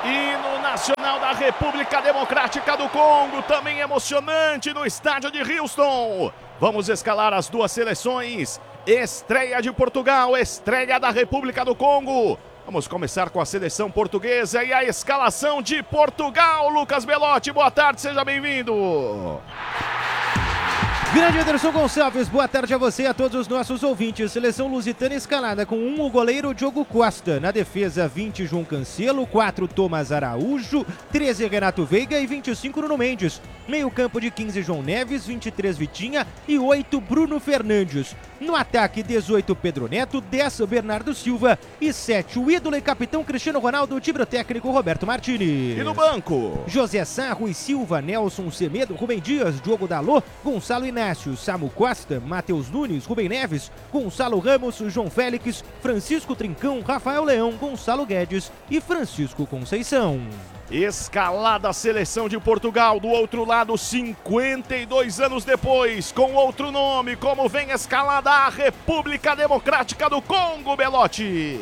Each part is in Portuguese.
Hino nacional da República Democrática do Congo, também emocionante no estádio de Houston. Vamos escalar as duas seleções. Estreia de Portugal, estreia da República do Congo. Vamos começar com a seleção portuguesa e a escalação de Portugal. Lucas Belotti, boa tarde, seja bem-vindo. Grande Anderson Gonçalves, boa tarde a você e a todos os nossos ouvintes. Seleção lusitana escalada com 1 o goleiro Diogo Costa. Na defesa 20 João Cancelo, 4 Thomas Araújo, 13 Renato Veiga e 25 Nuno Mendes. Meio campo de 15 João Neves, 23 Vitinha e 8 Bruno Fernandes. No ataque 18 Pedro Neto, 10 Bernardo Silva e 7 o ídolo e capitão Cristiano Ronaldo, time técnico Roberto Martini. E no banco? José Sá, Rui Silva, Nelson Semedo, Rubem Dias, Diogo Dalot, Gonçalo Inácio, Samu Costa, Matheus Nunes, Rubem Neves, Gonçalo Ramos, João Félix, Francisco Trincão, Rafael Leão, Gonçalo Guedes e Francisco Conceição. Escalada a seleção de Portugal, do outro lado 52 anos depois, com outro nome, como vem escalada a República Democrática do Congo, Belotti.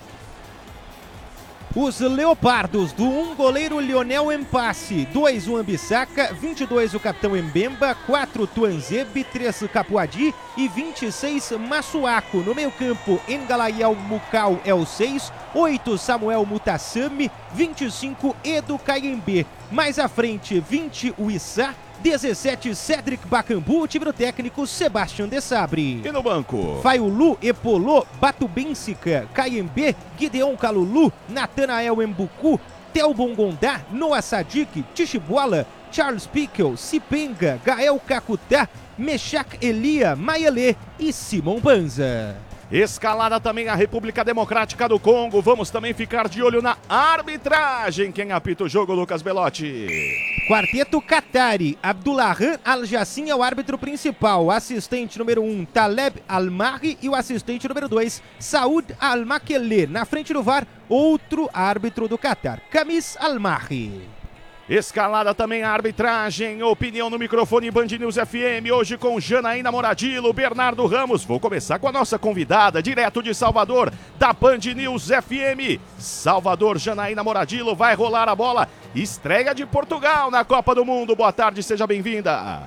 Os Leopardos, do 1 goleiro Lionel Mpasse, 2 o Ambissaca, 22 o capitão Mbemba, 4 Tuanzebe, 3 Capuadi e 26 Massuaco. No meio campo, Engalayel Mukau é o 6, 8 Samuel Mutassami, 25 Edu Kayembe. Mais à frente, 20 o Issa, 17 Cédric Bakambu, time técnico Sebastião de Sabre. E no banco? Faiulu, Epolô, Batubensica, Kayembe, Gideon Kalulu, Natanael Mbuku, Theo Bongondá, Noah Sadik, Tichibuala, Charles Pickle, Sipenga, Gael Kakutá, Meshak Elia, Mayele e Simon Banza. Escalada também a República Democrática do Congo. Vamos também ficar de olho na arbitragem. Quem apita o jogo, Lucas Belotti? Quarteto Qatari, Abdullahan Al-Jassim é o árbitro principal. Assistente número 1, Taleb Al-Mahri e o assistente número 2, Saud Al-Makele. Na frente do VAR, outro árbitro do Qatar, Kamis Al-Mahri. Escalada também a arbitragem, opinião no microfone Band News FM, hoje com Janaína Moradilo, Bernardo Ramos. Vou começar com a nossa convidada, direto de Salvador, da Band News FM. Salvador, Janaína Moradilo, vai rolar a bola. Estreia de Portugal na Copa do Mundo. Boa tarde, seja bem-vinda.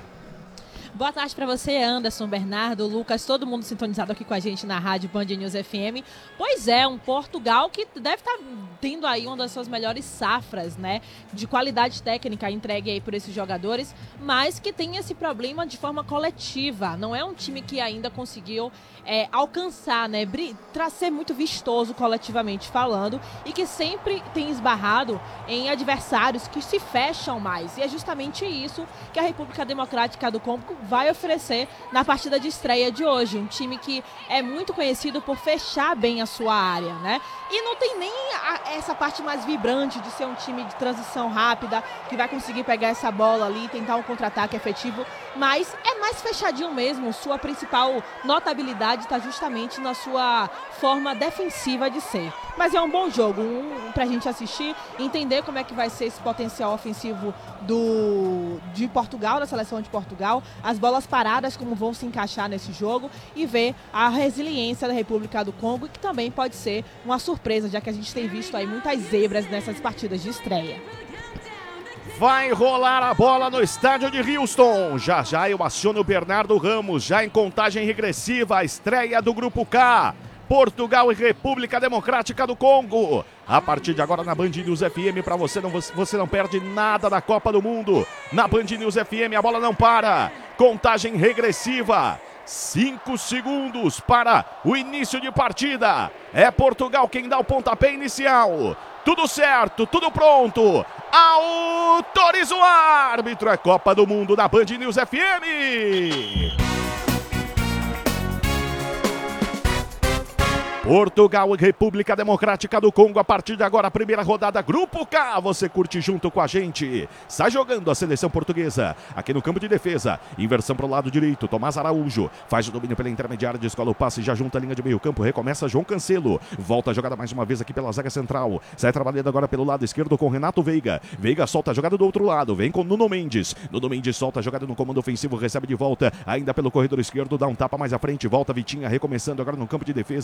Boa tarde para você, Anderson, Bernardo, Lucas, todo mundo sintonizado aqui com a gente na rádio Band News FM. Pois é, um Portugal que deve estar tendo aí uma das suas melhores safras, né, de qualidade técnica entregue aí por esses jogadores, mas que tem esse problema de forma coletiva. Não é um time que ainda conseguiu alcançar, né, ser muito vistoso coletivamente falando e que sempre tem esbarrado em adversários que se fecham mais. E é justamente isso que a República Democrática do Congo vai oferecer na partida de estreia de hoje. Um time que é muito conhecido por fechar bem a sua área, né? E não tem nem essa parte mais vibrante de ser um time de transição rápida, que vai conseguir pegar essa bola ali e tentar um contra-ataque efetivo, mas é mais fechadinho mesmo. Sua principal notabilidade está justamente na sua forma defensiva de ser. Mas é um bom jogo, pra gente assistir, entender como é que vai ser esse potencial ofensivo de Portugal, da seleção de Portugal, as bolas paradas, como vão se encaixar nesse jogo, e ver a resiliência da República do Congo, que também pode ser uma surpresa, já que a gente tem visto aí muitas zebras nessas partidas de estreia. Vai rolar a bola no estádio de Houston. Já eu aciono o Bernardo Ramos, já em contagem regressiva, a estreia do Grupo K. Portugal e República Democrática do Congo. A partir de agora na Band News FM, para você não perde nada da Copa do Mundo. Na Band News FM, a bola não para. Contagem regressiva. 5 segundos para o início de partida. É Portugal quem dá o pontapé inicial. Tudo certo, tudo pronto. Autoriza o árbitro. É Copa do Mundo na Band News FM. Portugal e República Democrática do Congo, a partir de agora, a primeira rodada, Grupo K, você curte junto com a gente. Sai jogando a seleção portuguesa, aqui no campo de defesa, inversão para o lado direito, Tomás Araújo, faz o domínio pela intermediária, descola o passe, já junta a linha de meio campo, recomeça João Cancelo, volta a jogada mais uma vez aqui pela zaga central, sai trabalhando agora pelo lado esquerdo com Renato Veiga, Veiga solta a jogada do outro lado, vem com Nuno Mendes solta a jogada no comando ofensivo, recebe de volta, ainda pelo corredor esquerdo, dá um tapa mais à frente, volta Vitinha, recomeçando agora no campo de defesa, sai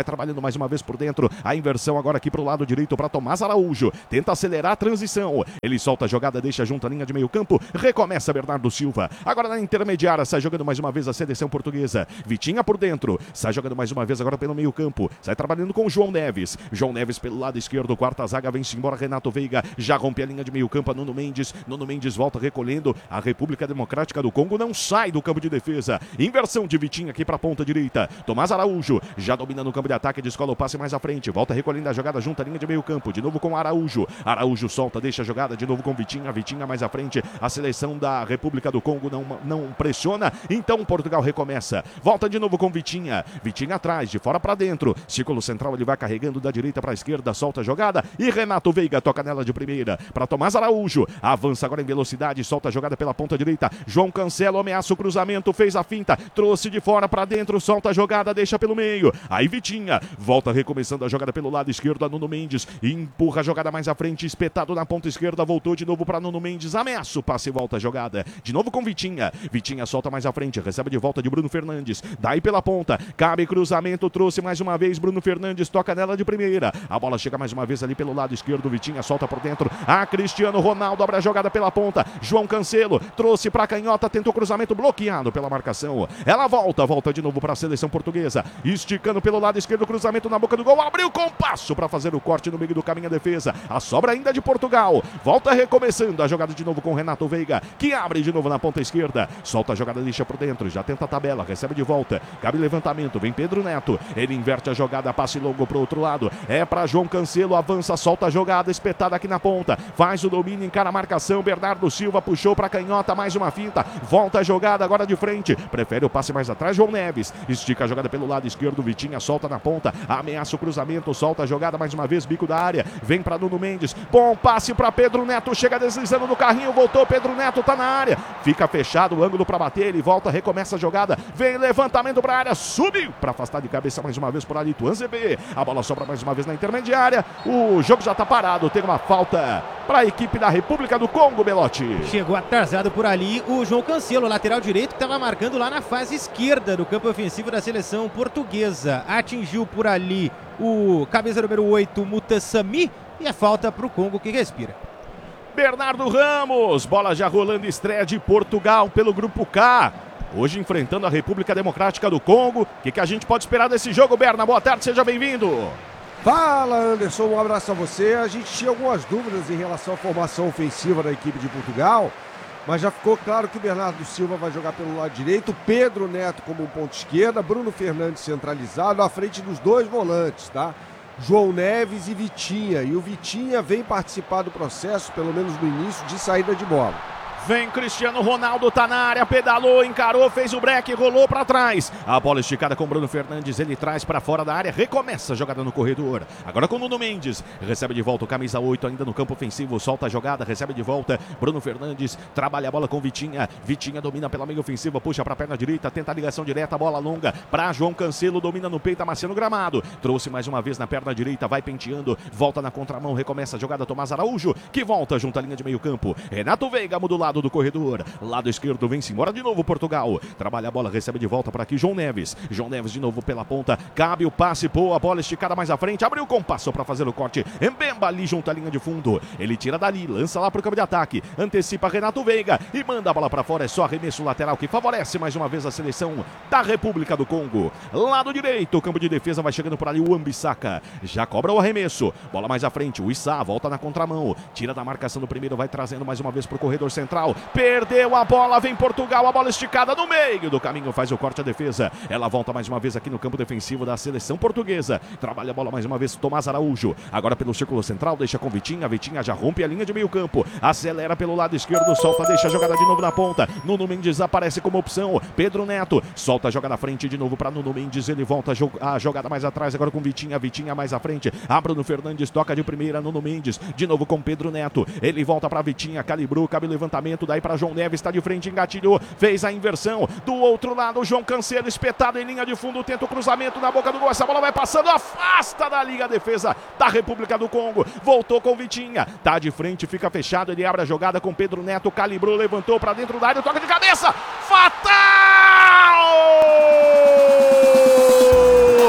trabalhando mais uma vez por dentro, a inversão agora aqui pro lado direito para Tomás Araújo, tenta acelerar a transição, ele solta a jogada, deixa junto a linha de meio campo, recomeça Bernardo Silva, agora na intermediária, sai jogando mais uma vez a seleção portuguesa, Vitinha por dentro, sai jogando mais uma vez agora pelo meio campo, sai trabalhando com o João Neves pelo lado esquerdo, quarta zaga, vem-se embora Renato Veiga, já rompe a linha de meio campo, Nuno Mendes volta recolhendo, a República Democrática do Congo não sai do campo de defesa, inversão de Vitinha aqui para a ponta direita, Tomás Araújo, já domina no campo de ataque, descola o passe mais à frente, volta recolhendo a jogada junto à linha de meio campo, de novo com Araújo solta, deixa a jogada, de novo com Vitinha mais à frente, a seleção da República do Congo não pressiona, então Portugal recomeça, volta de novo com Vitinha atrás, de fora para dentro, círculo central, ele vai carregando da direita para a esquerda, solta a jogada e Renato Veiga toca nela de primeira para Tomás Araújo, avança agora em velocidade, solta a jogada pela ponta direita, João Cancelo ameaça o cruzamento, fez a finta, trouxe de fora para dentro, solta a jogada, deixa pelo meio, aí Vitinha volta recomeçando a jogada pelo lado esquerdo, a Nuno Mendes empurra a jogada mais à frente, espetado na ponta esquerda, voltou de novo para Nuno Mendes, ameaça o passe e volta a jogada, de novo com Vitinha solta mais à frente, recebe de volta de Bruno Fernandes, daí pela ponta, cabe cruzamento, trouxe mais uma vez Bruno Fernandes, toca nela de primeira, a bola chega mais uma vez ali pelo lado esquerdo, Vitinha solta por dentro, Cristiano Ronaldo abre a jogada pela ponta, João Cancelo trouxe para canhota, tentou cruzamento bloqueado pela marcação, ela volta de novo para a seleção portuguesa, esticando pelo lado esquerdo, cruzamento na boca do gol, abriu com passo para fazer o corte no meio do caminho a defesa, a sobra ainda de Portugal, volta recomeçando a jogada de novo com Renato Veiga, que abre de novo na ponta esquerda, solta a jogada, deixa por dentro, já tenta a tabela, recebe de volta, cabe levantamento, vem Pedro Neto, ele inverte a jogada, passe longo pro outro lado, é para João Cancelo, avança, solta a jogada, espetada aqui na ponta, faz o domínio, encara a marcação, Bernardo Silva puxou para canhota, mais uma finta, volta a jogada agora de frente, prefere o passe mais atrás, João Neves, estica a jogada pelo lado esquerdo, Vitinha solta na ponta, ameaça o cruzamento, solta a jogada mais uma vez, bico da área, vem para Nuno Mendes, bom passe para Pedro Neto, chega deslizando no carrinho, voltou, Pedro Neto tá na área, fica fechado o ângulo para bater, ele volta, recomeça a jogada, vem levantamento para a área, subiu para afastar de cabeça mais uma vez por ali, Tuanzebe, a bola sobra mais uma vez na intermediária, o jogo já tá parado, tem uma falta para a equipe da República do Congo, Belotti. Chegou atrasado por ali o João Cancelo, lateral direito, que estava marcando lá na fase esquerda do campo ofensivo da seleção portuguesa. Atingiu por ali o camisa número 8, Mutassami, e a falta para o Congo que respira. Bernardo Ramos, bola já rolando, estreia de Portugal pelo Grupo K. Hoje enfrentando a República Democrática do Congo. O que a gente pode esperar desse jogo, Berna? Boa tarde, seja bem-vindo. Fala, Anderson, um abraço a você. A gente tinha algumas dúvidas em relação à formação ofensiva da equipe de Portugal, mas já ficou claro que o Bernardo Silva vai jogar pelo lado direito, Pedro Neto como um ponto esquerda, Bruno Fernandes centralizado, à frente dos dois volantes, tá? João Neves e Vitinha. E o Vitinha vem participar do processo, pelo menos no início, de saída de bola. Vem Cristiano Ronaldo, tá na área, pedalou, encarou, fez o break, rolou pra trás. A bola esticada com Bruno Fernandes, ele traz pra fora da área, recomeça a jogada no corredor. Agora com o Nuno Mendes, recebe de volta o camisa 8 ainda no campo ofensivo, solta a jogada, recebe de volta. Bruno Fernandes trabalha a bola com Vitinha. Vitinha domina pela meia ofensiva, puxa pra perna direita, tenta a ligação direta, bola longa pra João Cancelo, domina no peito, amaciando o gramado. Trouxe mais uma vez na perna direita, vai penteando, volta na contramão, recomeça a jogada, Tomás Araújo, que volta junto à linha de meio campo. Renato Veiga muda o lado do corredor, lado esquerdo, vem-se embora de novo Portugal, trabalha a bola, recebe de volta para aqui João Neves de novo pela ponta, cabe o passe, boa, a bola esticada mais à frente, abriu com passo para fazer o corte, Mbemba ali junto à linha de fundo, ele tira dali, lança lá pro campo de ataque, antecipa Renato Veiga e manda a bola para fora, é só arremesso lateral que favorece mais uma vez a seleção da República do Congo. Lado direito, campo de defesa, vai chegando por ali o Ambissaca, já cobra o arremesso, bola mais à frente, o Issa volta na contramão, tira da marcação do primeiro, vai trazendo mais uma vez pro corredor central, perdeu a bola, vem Portugal, a bola esticada no meio do caminho, faz o corte à defesa, ela volta mais uma vez aqui no campo defensivo da seleção portuguesa, trabalha a bola mais uma vez Tomás Araújo, agora pelo círculo central, deixa com Vitinha já rompe a linha de meio campo, acelera pelo lado esquerdo, solta, deixa a jogada de novo na ponta, Nuno Mendes aparece como opção, Pedro Neto, solta a jogada na frente de novo para Nuno Mendes, ele volta a jogada mais atrás, agora com Vitinha mais à frente, a Bruno Fernandes toca de primeira, Nuno Mendes, de novo com Pedro Neto, ele volta para Vitinha, calibrou, cabe levantamento, daí para João Neves, está de frente, engatilhou, fez a inversão, do outro lado, o João Cancelo, espetado em linha de fundo, tenta o cruzamento na boca do gol, essa bola vai passando, afasta da liga a defesa da República do Congo, voltou com Vitinha, tá de frente, fica fechado, ele abre a jogada com Pedro Neto, calibrou, levantou para dentro da área, toca de cabeça, fatal!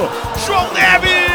João Neves!